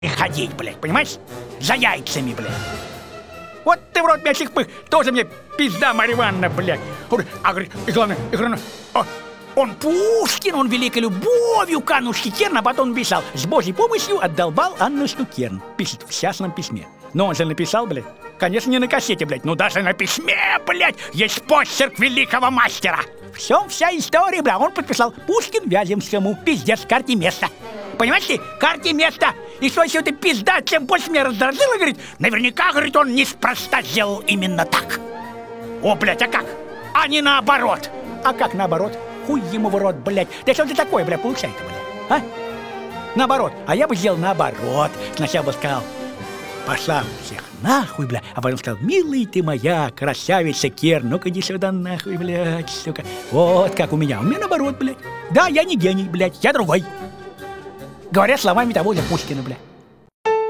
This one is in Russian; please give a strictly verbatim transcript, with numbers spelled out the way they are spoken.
ходить, блядь, понимаешь? За яйцами, блядь. Вот ты в рот мясих пых, тоже мне пизда Марья Ивановна, блядь. А говорит, и главное, и главное, а, он Пушкин, он великой любовью к Аннушке Керн, а потом писал: с Божьей помощью отдолбал Аннушку Керн. Пишет в частном письме. Но он же написал, блядь, конечно, не на кассете, блядь, но даже на письме, блядь, есть почерк великого мастера. Все, вся история, бля, он подписал: Пушкин Вяземскому, пиздец, карте места. Понимаешь ты, карте места. И что, если эта пизда чем больше меня раздражила, говорит, наверняка, говорит, он неспроста сделал именно так. О, блядь, а как? А не наоборот. А как наоборот? Хуй ему в рот, блядь. Да что же такое, блядь, получается, блядь, а? Наоборот. А я бы сделал наоборот. Сначала бы сказал: пошла всех нахуй, бля. А потом сказал: милый ты моя, красавица Керн, ну-ка иди сюда нахуй, блядь, сука. Вот как у меня. У меня наоборот, блядь. Да, я не гений, блядь, я другой. Говоря словами того же Пушкина, блядь.